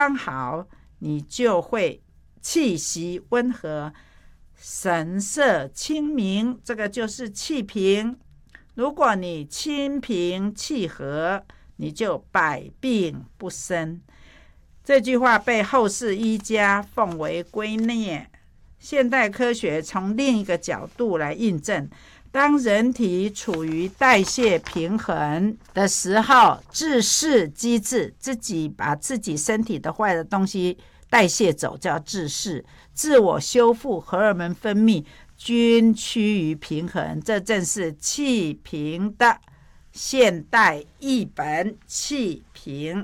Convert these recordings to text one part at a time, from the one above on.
刚好你就会气息温和，神色清明，这个就是气平。如果你清平气和，你就百病不生。这句话被后世医家奉为圭臬。现代科学从另一个角度来印证，当人体处于代谢平衡的时候，自噬机制，自己把自己身体的坏的东西代谢走，叫自噬，自我修复，荷尔蒙分泌均趋于平衡，这正是气平的现代译本。气平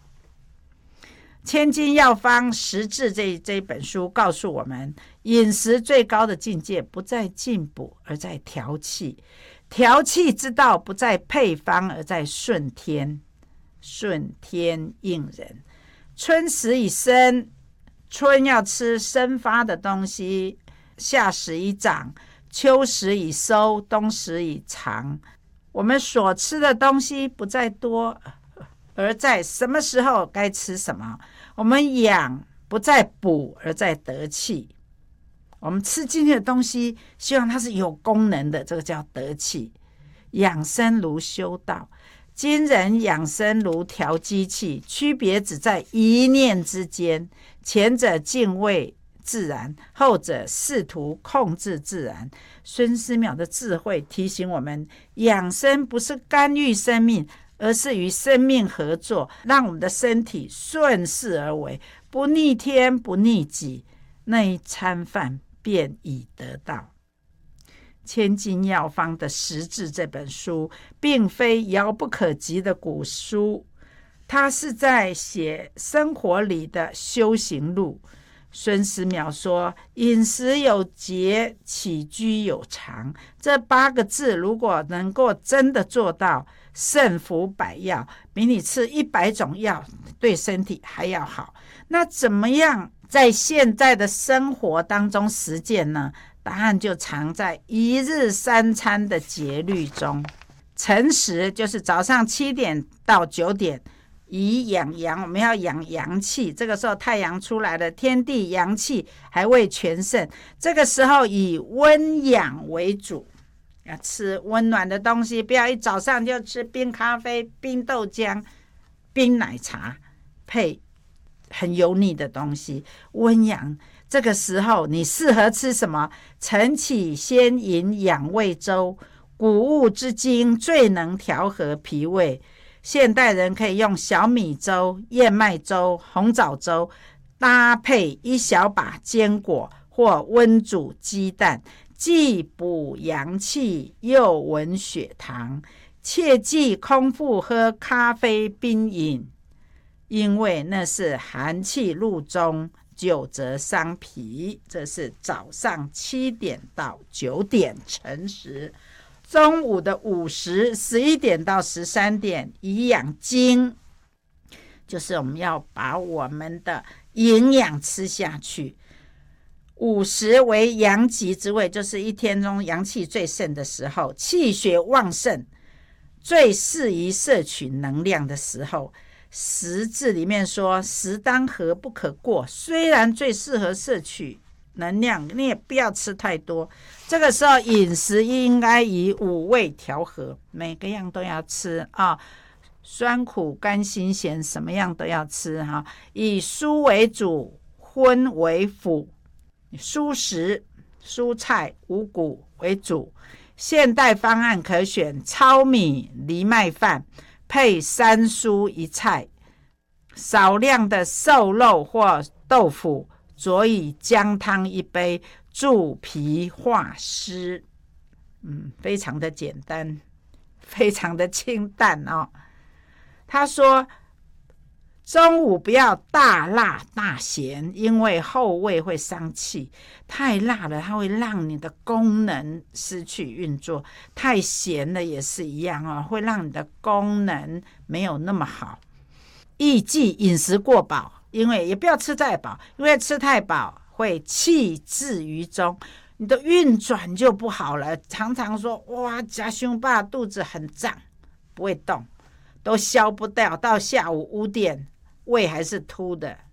千金药方实质这本书告诉我们，饮食最高的境界不在进补，而在调气。调气之道不在配方，而在顺天。顺天应人，春时以生，春要吃生发的东西，夏时以长，秋时以收，冬时以藏。我们所吃的东西不在多，而在什么时候该吃什么。我们养不在补，而在得气。我们吃进去的东西，希望它是有功能的，这个叫得气。养生如修道，今人养生如调机器，区别只在一念之间。前者敬畏自然，后者试图控制自然。孙思邈的智慧提醒我们，养生不是干预生命，而是与生命合作，让我们的身体顺势而为，不逆天不逆己，那一餐饭便已得到。千金药方的实质这本书并非遥不可及的古书，它是在写生活里的修行路。孙思邈说，饮食有节，起居有常，这8个字如果能够真的做到，胜服百药，比你吃100种药对身体还要好。那怎么样在现在的生活当中实践呢？答案就藏在1日3餐的节律中。晨时就是早上7点到9点，以养阳，我们要养阳气，这个时候太阳出来了，天地阳气还未全盛，这个时候以温养为主，要吃温暖的东西，不要一早上就吃冰咖啡、冰豆浆、冰奶茶配很油腻的东西。温养这个时候你适合吃什么？晨起先饮养胃粥，谷物之精最能调和脾胃。现代人可以用小米粥、燕麦粥、红枣粥，搭配1小把坚果或温煮鸡蛋，既补阳气又稳血糖。切忌空腹喝咖啡冰饮，因为那是寒气入中，久则伤脾。这是早上7点到9点晨时。中午的午时11点到13点以养精，就是我们要把我们的营养吃下去。午时为阳极之位，就是一天中阳气最盛的时候，气血旺盛，最适宜摄取能量的时候。食字里面说，食当和不可过，虽然最适合摄取能量，你也不要吃太多。这个时候饮食应该以5味调和，每个样都要吃啊，酸苦甘辛咸什么样都要吃哈。以蔬为主，荤为辅，蔬食、蔬菜、五谷为主。现代方案可选糙米、藜麦饭，配3蔬1菜，少量的瘦肉或豆腐，佐以姜汤1杯，助脾化湿。非常的简单，非常的清淡哦。他说中午不要大辣大咸，因为后味会伤气。太辣了，它会让你的功能失去运作；太咸了也是一样哦，会让你的功能没有那么好。宜忌饮食过饱，因为也不要吃太饱，因为吃太饱会气滞于中，你的运转就不好了。常常说哇，夹胸巴肚子很胀，不会动，都消不掉，到下午5点胃还是凸的，